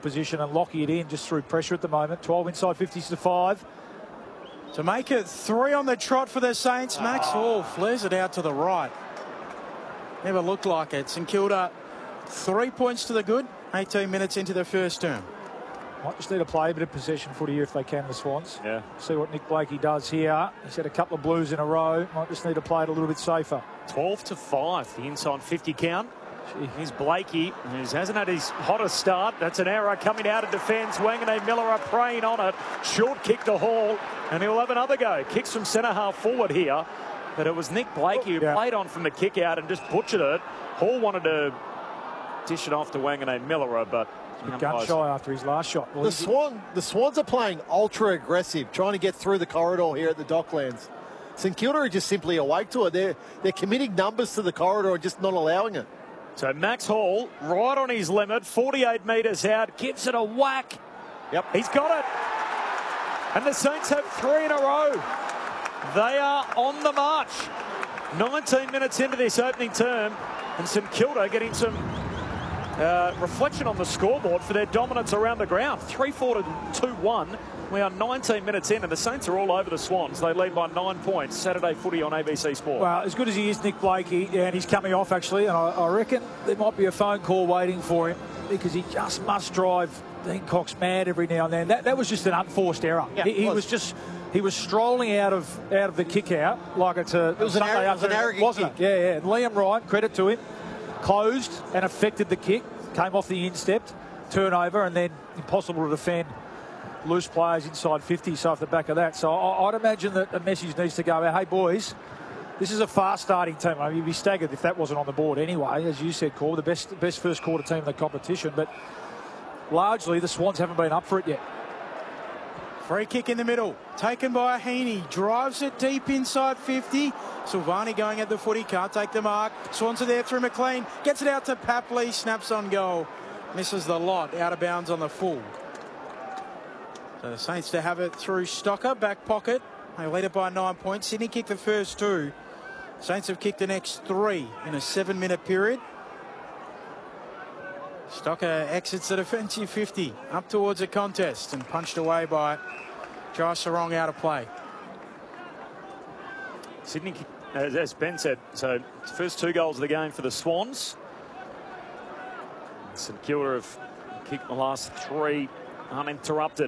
position and locking it in just through pressure at the moment. 12 inside 50s to 5. To make it 3 on the trot for the Saints. Max Hall flares it out to the right. Never looked like it. St Kilda 3 points to the good. 18 minutes into the first term. Might just need to play a bit of possession footy here if they can, the Swans. Yeah. See what Nick Blakey does here. He's had a couple of blues in a row. Might just need to play it a little bit safer. 12 to 5, the inside 50 count. Here's Blakey, who hasn't had his hottest start. That's an error coming out of defence. Wangane Miller are preying on it. Short kick to Hall, and he'll have another go. Kicks from centre half forward here. But it was Nick Blakey who played on from the kick out and just butchered it. Hall wanted to dish it off to Wangane Miller, but gun shy after his last shot. Well, the Swans are playing ultra aggressive, trying to get through the corridor here at the Docklands. St Kilda are just simply awake to it. They're committing numbers to the corridor and just not allowing it. So Max Hall, right on his limit, 48 metres out, gives it a whack. Yep. He's got it. And the Saints have 3 in a row. They are on the march. 19 minutes into this opening term, and St Kilda getting some reflection on the scoreboard for their dominance around the ground. 3-4 to 2-1. We are 19 minutes in, and the Saints are all over the Swans. They lead by 9 points. Saturday footy on ABC Sport. Well, as good as he is, Nick Blakey, and he's coming off actually, and I reckon there might be a phone call waiting for him because he just must drive Dean Cox mad every now and then. That was just an unforced error. Yeah, he was strolling out of the kick out like it's a. It was an arrogant wasn't kick. it? Yeah. And Liam Ryan, credit to him, closed and affected the kick. Came off the instep, turnover, and then impossible to defend. Loose players inside 50, so off the back of that. So I'd imagine that a message needs to go out. Hey, boys, this is a fast-starting team. I mean, you'd be staggered if that wasn't on the board anyway. As you said, Cor, the best first quarter team in the competition. But largely, the Swans haven't been up for it yet. Free kick in the middle, taken by Heaney. Drives it deep inside 50. Silvani going at the footy, can't take the mark. Swans are there through McLean. Gets it out to Papley, snaps on goal. Misses the lot, out of bounds on the full. So the Saints to have it through Stocker, back pocket. They lead it by 9 points. Sydney kicked the first 2. Saints have kicked the next 3 in a 7-minute period. Stocker exits the defensive 50 up towards a contest and punched away by Jai Sarong out of play. Sydney, as Ben said, so first 2 goals of the game for the Swans. St Kilda have kicked the last 3 uninterrupted.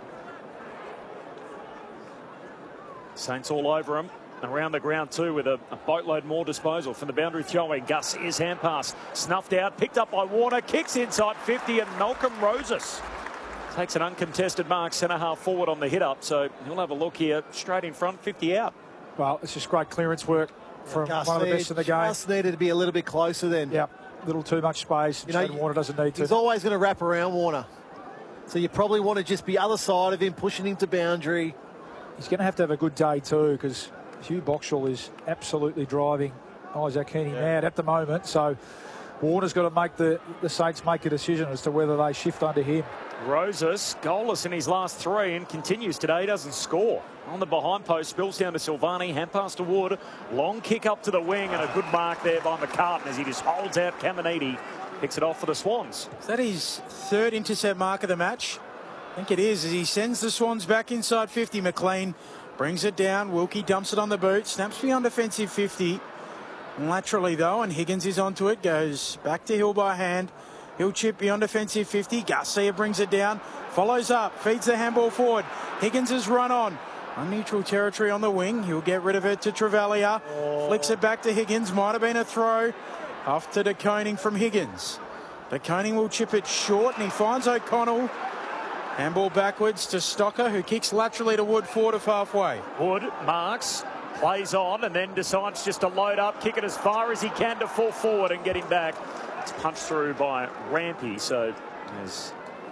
Saints all over them. Around the ground too with a boatload more disposal from the boundary throwing. Gus is hand pass. Snuffed out. Picked up by Warner. Kicks inside 50 and Malcolm Roses takes an uncontested mark centre half forward on the hit up. So he'll have a look here. Straight in front. 50 out. Well, it's just great clearance work from Gus one of the best in the game. Just needed to be a little bit closer then. Yep. A little too much space. Warner doesn't need to. He's always going to wrap around Warner. So you probably want to just be other side of him, pushing him to boundary. He's going to have a good day too because Hugh Boxall is absolutely driving Isaac Heaney mad at the moment. So Warner's got to make the Saints make a decision as to whether they shift under him. Roses, goalless in his last 3 and continues today. He doesn't score. On the behind post, spills down to Silvani. Hand pass to Wood. Long kick up to the wing and a good mark there by McCartan as he just holds out Caminiti. Picks it off for the Swans. Is that his 3rd intercept mark of the match? I think it is, as he sends the Swans back inside 50. McLean brings it down. Wilkie dumps it on the boot. Snaps beyond defensive 50. Laterally, though, and Higgins is onto it. Goes back to Hill by hand. Hill chip beyond defensive 50. Garcia brings it down. Follows up. Feeds the handball forward. Higgins has run on. Unneutral territory on the wing. He'll get rid of it to Travalia. Flicks it back to Higgins. Might have been a throw. Off to De Koning from Higgins. De Koning will chip it short, and he finds O'Connell. Handball backwards to Stocker, who kicks laterally to Wood, forward of halfway. Wood marks, plays on, and then decides just to load up, kick it as far as he can to fall forward and get him back. It's punched through by Rampy, so there's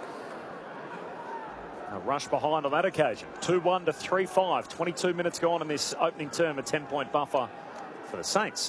a rush behind on that occasion. 2-1 to 3-5. 22 minutes gone in this opening term, a 10-point buffer for the Saints.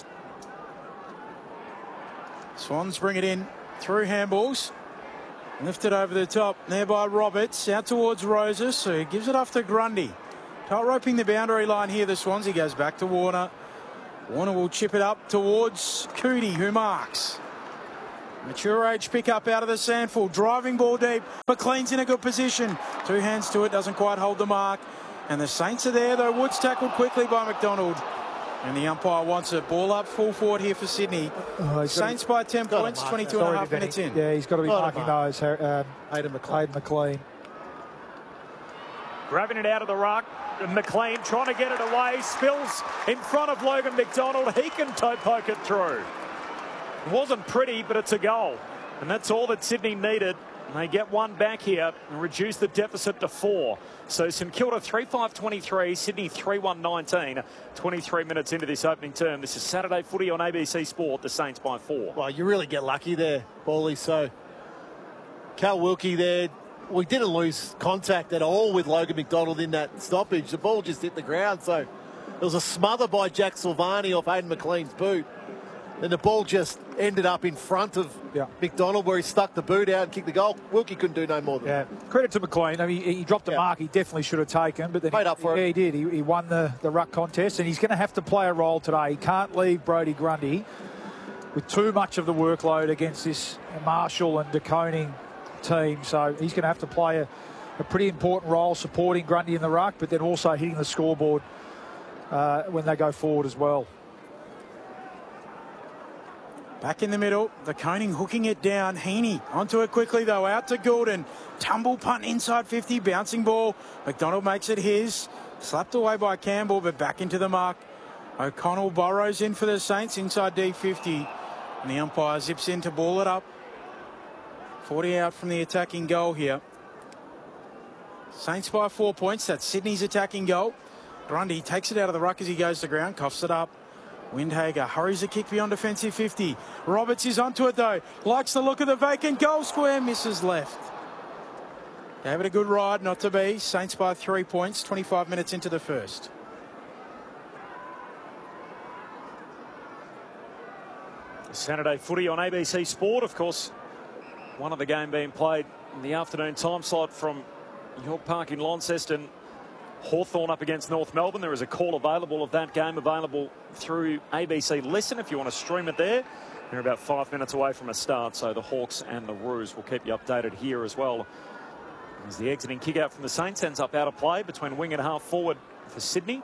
Swans bring it in through handballs. Lifted over the top there by Roberts. Out towards Roses, who gives it off to Grundy. Tight roping the boundary line here, the Swans. He goes back to Warner. Warner will chip it up towards Cootie, who marks. Mature age pick up out of the sandful. Driving ball deep. McLean's in a good position. 2 hands to it. Doesn't quite hold the mark. And the Saints are there, though. Woods tackled quickly by McDonald. And the umpire wants it. Ball up, full forward here for Sydney. Saints by 10 points, 22 and a half minutes in. Yeah, he's got to be marking those. Hayden McLean. Grabbing it out of the ruck. McLean trying to get it away. Spills in front of Logan McDonald. He can toe poke it through. It wasn't pretty, but it's a goal. And that's all that Sydney needed. And they get one back here and reduce the deficit to 4. So St Kilda 3-5-23, Sydney 3-1-19. 23 minutes into this opening term. This is Saturday footy on ABC Sport. The Saints by 4. Well, you really get lucky there, Paulie. So Cal Wilkie there. We didn't lose contact at all with Logan McDonald in that stoppage. The ball just hit the ground. So it was a smother by Jack Silvani off Hayden McLean's boot. And the ball just ended up in front of McDonald, where he stuck the boot out and kicked the goal. Wilkie couldn't do no more than that. Credit to McLean. I mean, he dropped the mark he definitely should have taken. But then Paid up for it. He did. He won the ruck contest, and he's going to have to play a role today. He can't leave Brodie Grundy with too much of the workload against this Marshall and De Koning team. So he's going to have to play a pretty important role supporting Grundy in the ruck, but then also hitting the scoreboard when they go forward as well. Back in the middle, the Koning hooking it down. Heaney onto it quickly, though, out to Goulden. Tumble punt inside 50, bouncing ball. McDonald makes it his. Slapped away by Campbell, but back into the mark. O'Connell burrows in for the Saints inside D50. And the umpire zips in to ball it up. 40 out from the attacking goal here. Saints by 4 points. That's Sydney's attacking goal. Grundy takes it out of the ruck as he goes to ground, coughs it up. Windhager hurries a kick beyond defensive 50. Roberts is onto it, though. Likes the look of the vacant goal square. Misses left. Gave it a good ride, not to be. Saints by 3 points, 25 minutes into the first. Saturday footy on ABC Sport, of course. One of the game being played in the afternoon time slot from York Park in Launceston. Hawthorn up against North Melbourne. There is a call available of that game available through ABC Listen if you want to stream it there. They're about 5 minutes away from a start, so the Hawks and the Roos will keep you updated here as well. As the exiting kick out from the Saints ends up out of play between wing and half forward for Sydney.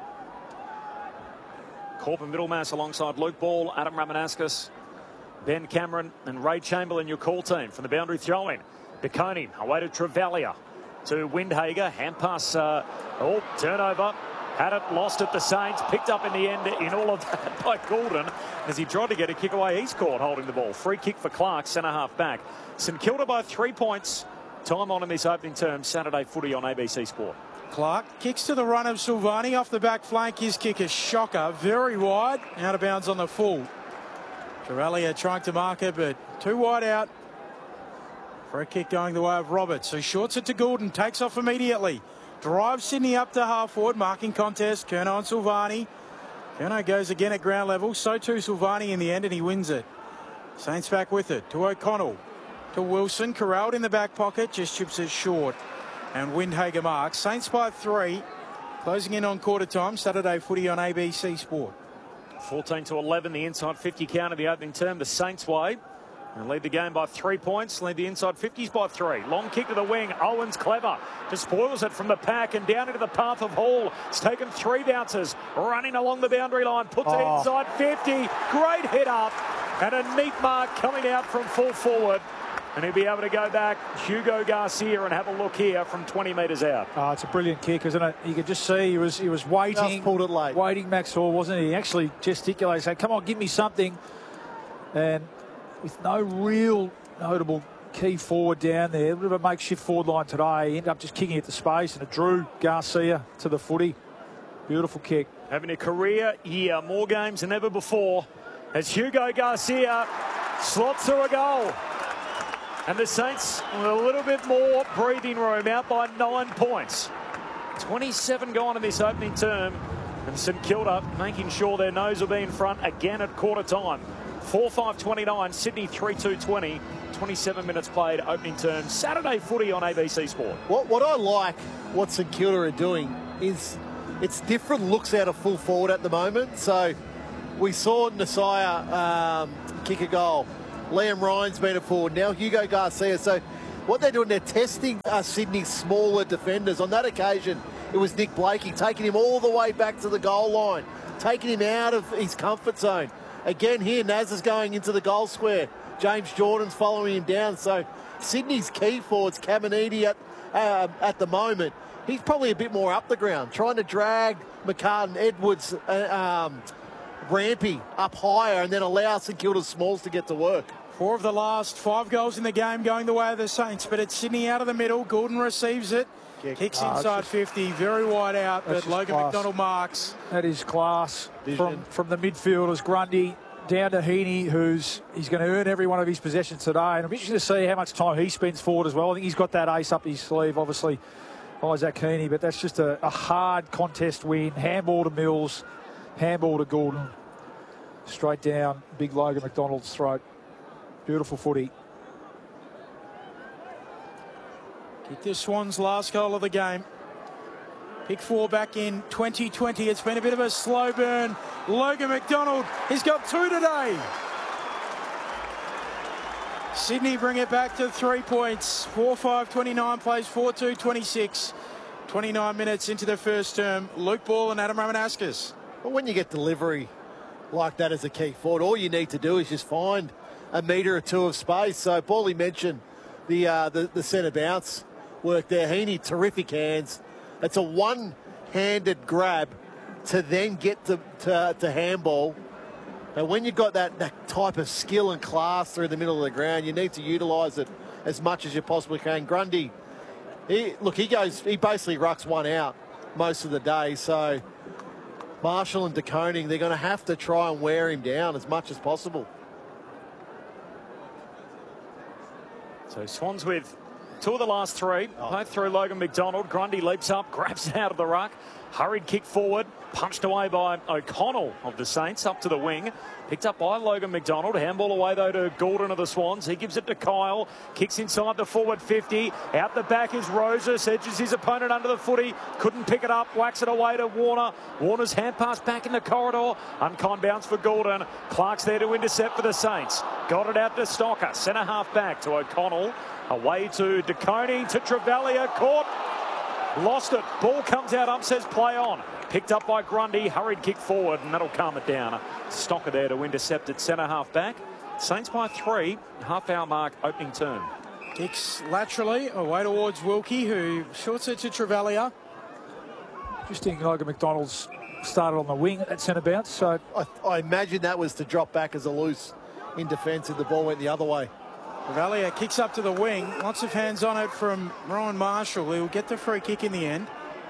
Corpin Middlemass alongside Luke Ball, Adam Ramanauskas, Ben Cameron and Ray Chamberlain, your call team from the boundary throw-in. De Koning away to Travalia. To Windhager, hand pass, turnover, had it, lost at the Saints, picked up in the end in all of that by Goulden. As he tried to get a kick away, he's caught holding the ball. Free kick for Clark, centre half back. St Kilda by 3 points. Time on in this opening term, Saturday footy on ABC Sport. Clark kicks to the run of Silvani off the back flank. His kick is shocker, very wide, out of bounds on the full. Travalia trying to mark it, but too wide out. For a kick going the way of Roberts, who shorts it to Goulden, takes off immediately. Drives Sydney up to half forward, marking contest. Curnow and Silvani. Curnow goes again at ground level, so too Silvani in the end, and he wins it. Saints back with it, to O'Connell. To Wilson, corralled in the back pocket, just chips it short. And Windhager marks. Saints by 3, closing in on quarter time. Saturday footy on ABC Sport. 14-11, the inside 50 count of the opening term, the Saints way. And lead the game by 3 points. Lead the inside 50s by 3. Long kick to the wing. Owen's clever. Just spoils it from the pack and down into the path of Hall. It's taken 3 bounces. Running along the boundary line. Puts it inside 50. Great hit up. And a neat mark coming out from full forward. And he'll be able to go back, Hugo Garcia, and have a look here from 20 metres out. It's a brilliant kick, isn't it? You could just see he was waiting. Just pulled it late. Waiting, Max Hall, wasn't he? He actually gesticulated, saying, come on, give me something. And with no real notable key forward down there, a bit of a makeshift forward line today. He ended up just kicking it to space, and it drew Garcia to the footy. Beautiful kick. Having a career year, more games than ever before, as Hugo Garcia slots through a goal. And the Saints with a little bit more breathing room, out by 9 points. 27 gone in this opening term. And St Kilda making sure their nose will be in front again at quarter time. 4-5-29, Sydney 3-2-20. 27 minutes played, opening term. Saturday footy on ABC Sport. What I like, what St Kilda are doing, is it's different looks out of full forward at the moment. So we saw Nasiah kick a goal. Liam Ryan's been a forward. Now Hugo Garcia. So what they're doing, they're testing Sydney's smaller defenders. On that occasion, it was Nick Blakey, taking him all the way back to the goal line, taking him out of his comfort zone. Again here, Naz is going into the goal square. James Jordan's following him down. So Sydney's key forwards, Caminiti at the moment, he's probably a bit more up the ground, trying to drag McCartan, Edwards, Rampy up higher and then allow St Kilda's smalls to get to work. 4 of the last 5 goals in the game going the way of the Saints, but it's Sydney out of the middle. Gordon receives it. Kicks inside 50, very wide out, but Logan McDonald marks. That is class from the midfielders. Grundy down to Heaney, he's going to earn every one of his possessions today. And I'm interested to see how much time he spends forward as well. I think he's got that ace up his sleeve, obviously, Isaac Heaney, but that's just a hard contest win. Handball to Mills, handball to Gordon. Straight down big Logan McDonald's throat. Beautiful footy. Kick the Swans' last goal of the game. Pick 4 back in 2020. It's been a bit of a slow burn. Logan McDonald, he's got 2 today. Sydney bring it back to 3 points. 4-5-29 plays 4-2-26. 29 minutes into the first term. Luke Ball and Adam Ramanauskas. But when you get delivery like that as a key forward, all you need to do is just find a metre or 2 of space. So Paulie mentioned the centre bounce work there. Heaney, terrific hands. It's a one-handed grab to then get to handball. And when you've got that type of skill and class through the middle of the ground, you need to utilise it as much as you possibly can. Grundy, he basically rucks one out most of the day. So Marshall and De Koning, they're going to have to try and wear him down as much as possible. So Swans with 2 of the last 3, both through Logan McDonald. Grundy leaps up, grabs it out of the ruck. Hurried kick forward, punched away by O'Connell of the Saints, up to the wing. Picked up by Logan McDonald. Handball away, though, to Gordon of the Swans. He gives it to Kyle. Kicks inside the forward 50. Out the back is Rosas. Edges his opponent under the footy. Couldn't pick it up. Whacks it away to Warner. Warner's hand pass back in the corridor. Unkind bounce for Gordon. Clark's there to intercept for the Saints. Got it out to Stocker. Centre half back to O'Connell. Away to De Koning, to Travalia. Caught. Lost it. Ball comes out, says play on. Picked up by Grundy. Hurried kick forward, and that'll calm it down. Stocker there to intercept at centre half back. Saints by 3. Half-hour mark, opening term. Kicks laterally away towards Wilkie, who shorts it to Travalia. Interesting, Logan McDonald's started on the wing at that centre bounce. So I imagine that was to drop back as a loose in defence if the ball went the other way. Travalia kicks up to the wing. Lots of hands on it from Ryan Marshall. He'll get the free kick in the end.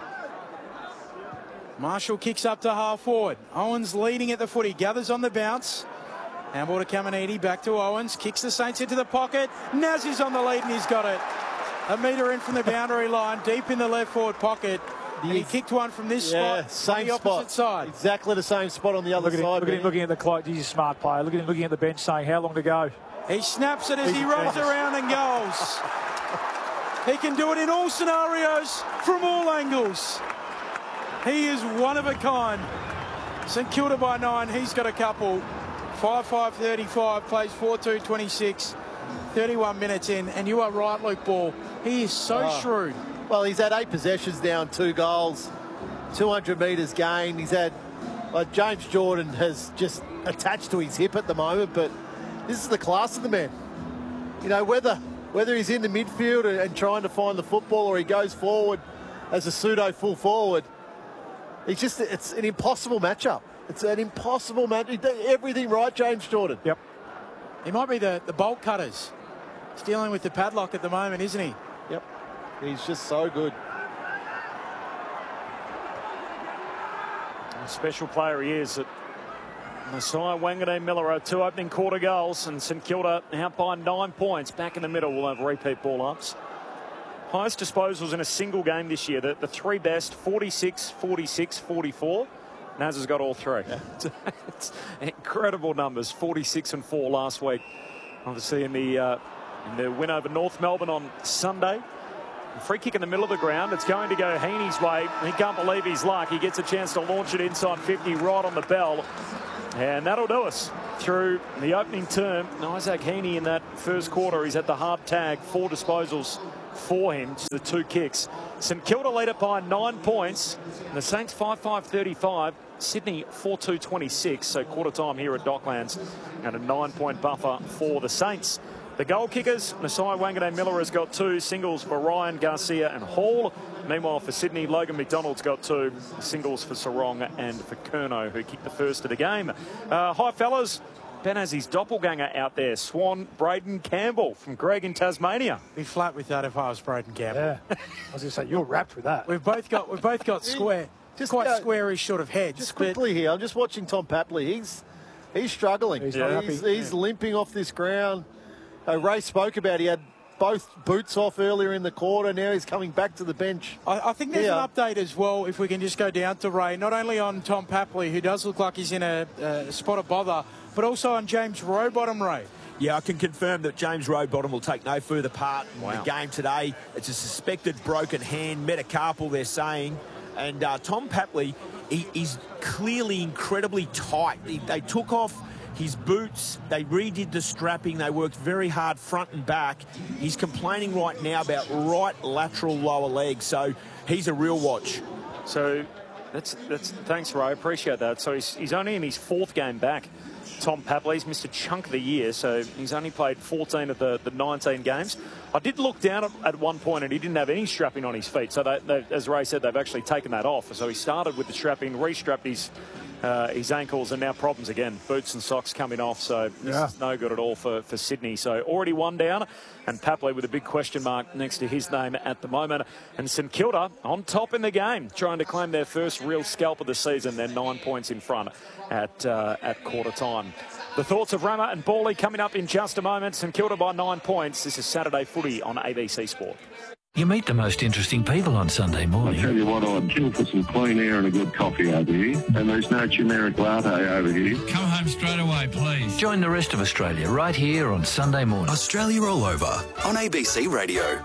Marshall kicks up to half forward. Owens leading at the footy. Gathers on the bounce. Handball to Caminiti. Back to Owens. Kicks the Saints into the pocket. Naz is on the lead and he's got it. A metre in from the boundary line. Deep in the left forward pocket. And he kicked one from this spot same on the opposite side. Exactly the same spot on the other side. Look at him looking at the clock. He's a smart player. Look at him looking at the bench saying, how long to go? He snaps it as he runs around and goes. He can do it in all scenarios, from all angles. He is one of a kind. St Kilda by 9, he's got a couple. 5-5-35, plays 4-2-26, 31 minutes in. And you are right, Luke Ball. He is so shrewd. Well, he's had 8 possessions down, 2 goals, 200 metres gained. He's had, James Jordan has just attached to his hip at the moment, but this is the class of the man. You know, whether he's in the midfield and trying to find the football or he goes forward as a pseudo full forward, it's an impossible matchup. It's an impossible match. He did everything right, James Jordan. Yep. He might be the bolt cutters. He's dealing with the padlock at the moment, isn't he? Yep. He's just so good. A special player he is. Messiah Wanganeen Miller, 2 opening quarter goals, and St Kilda out by 9 points. Back in the middle, we'll have repeat ball ups. Highest disposals in a single game this year. The 3 best, 46, 46, 44. Naz has got all 3. Yeah. It's incredible numbers. 46 and 4 last week. Obviously in the win over North Melbourne on Sunday. A free kick in the middle of the ground. It's going to go Heaney's way. He can't believe his luck. He gets a chance to launch it inside 50 right on the bell. And that'll do us through the opening term. Isaac Heaney in that first quarter, he's at the hard tag, 4 disposals for him, just the 2 kicks. St Kilda lead it by 9 points. And the Saints 5-5-35. Sydney 4-2-26. So quarter time here at Docklands and a 9-point buffer for the Saints. The goal kickers, Masai Wanganeen Miller has got 2 singles for Ryan, Garcia and Hall. Meanwhile, for Sydney, Logan McDonald's got 2 singles for Sarong and for Curnow, who kicked the first of the game. Hi, fellas. Ben has his doppelganger out there. Swan, Braden Campbell from Greg in Tasmania. Be flat with that if I was Braden Campbell. Yeah. I was going to say, you're wrapped with that. We've both got square, quite squarish sort of heads. Just quickly here, I'm just watching Tom Papley. He's struggling. He's limping off this ground. Ray spoke about he had both boots off earlier in the quarter. Now he's coming back to the bench. I think there's an update as well, if we can just go down to Ray, not only on Tom Papley, who does look like he's in a spot of bother, but also on James Rowbottom, Ray. Yeah, I can confirm that James Rowbottom will take no further part in the game today. It's a suspected broken hand, metacarpal, they're saying. And Tom Papley, he's clearly incredibly tight. They took off his boots, they redid the strapping, they worked very hard front and back. He's complaining right now about right lateral lower leg, so he's a real watch. So that's thanks, Ray. Appreciate that. So he's only in his 4th game back. Tom Papley's missed a chunk of the year, so he's only played 14 of the 19 games. I did look down at one point and he didn't have any strapping on his feet. So they, as Ray said, they've actually taken that off. So he started with the strapping, restrapped his ankles, and now problems again. Boots and socks coming off, so this is no good at all for Sydney. So already 1 down, and Papley with a big question mark next to his name at the moment. And St Kilda on top in the game, trying to claim their first real scalp of the season. They're 9 points in front at quarter time. The thoughts of Rama and Bawley coming up in just a moment. St Kilda by 9 points. This is Saturday Footy on ABC Sport. You meet the most interesting people on Sunday morning. I tell you what, I'd kill for some clean air and a good coffee over here. And there's no generic latte over here. Come home straight away, please. Join the rest of Australia right here on Sunday morning. Australia All Over on ABC Radio.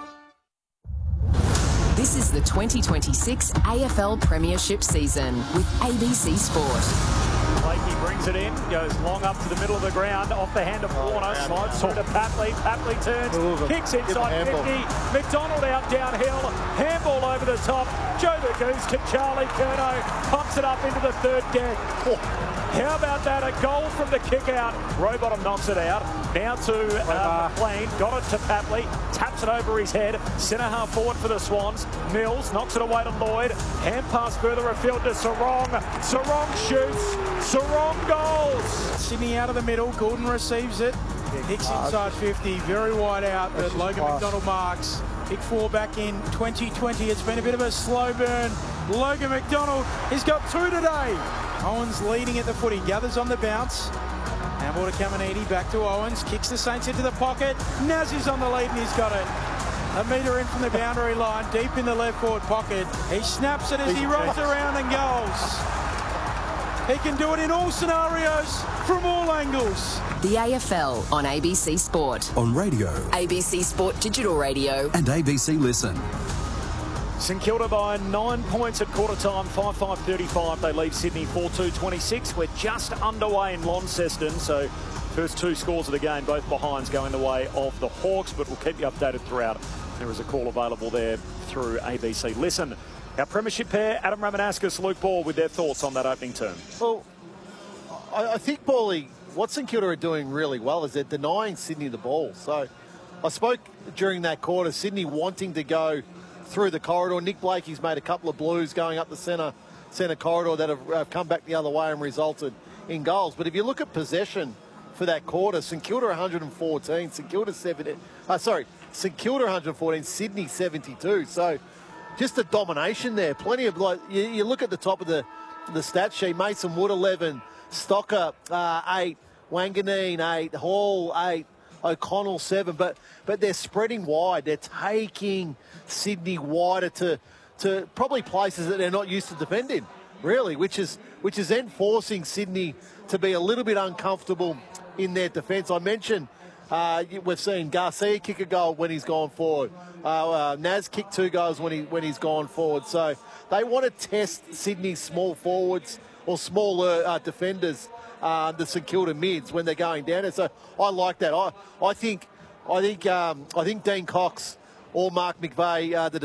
This is the 2026 AFL Premiership season with ABC Sport. Blakey brings it in, goes long up to the middle of the ground, off the hand of Warner, slides through to Papley. Papley turns, kicks inside 50. McDonald out downhill, handball over the top. Joe the Goose to Charlie Curnow, pumps it up into the 3rd deck. How about that? A goal from the kick out. Rowbottom knocks it out. Now to McLean. Got it to Papley. Taps it over his head. Centre half forward for the Swans. Mills knocks it away to Lloyd. Hand pass further afield to Sarong. Sarong shoots. Sarong goals. Sydney out of the middle. Gordon receives it. Hicks inside 50. Very wide out, but Logan McDonald marks. Kick 4 back in 2020. It's been a bit of a slow burn. Logan McDonald, he's got 2 today. Owens leading at the footy, gathers on the bounce. Handball to Caminiti, back to Owens, kicks the Saints into the pocket. Nazi's on the lead and he's got it. A metre in from the boundary line, deep in the left forward pocket. He snaps it as he rolls around and goes. He can do it in all scenarios, from all angles. The AFL on ABC Sport. On radio. ABC Sport Digital Radio. And ABC Listen. St Kilda by 9 points at quarter time, 5-5-35. They leave Sydney 4-2-26. We're just underway in Launceston, so first 2 scores of the game, both behinds going the way of the Hawks, but we'll keep you updated throughout. There is a call available there through ABC Listen. Our premiership pair, Adam Ramanauskas, Luke Ball, with their thoughts on that opening term. Well, I think, Bawley, what St Kilda are doing really well is they're denying Sydney the ball. So I spoke during that quarter, Sydney wanting to go through the corridor. Nick Blakey's made a couple of blues going up the centre corridor that have come back the other way and resulted in goals. But if you look at possession for that quarter, St Kilda 114, St Kilda 114, Sydney 72. So just a domination there. Plenty of, like, you look at the top of the stat sheet, Mason Wood 11, Stocker 8, Wanganeen 8, Hall 8, O'Connell 7, but they're spreading wide. They're taking Sydney wider to probably places that they're not used to defending, really, which is then forcing Sydney to be a little bit uncomfortable in their defence. I mentioned we've seen Garcia kick a goal when he's gone forward. Naz kicked 2 goals when he's gone forward. So they want to test Sydney's small forwards or smaller defenders the St Kilda mids when they're going down there. So I like that. I think Dean Cox or Mark McVeigh, the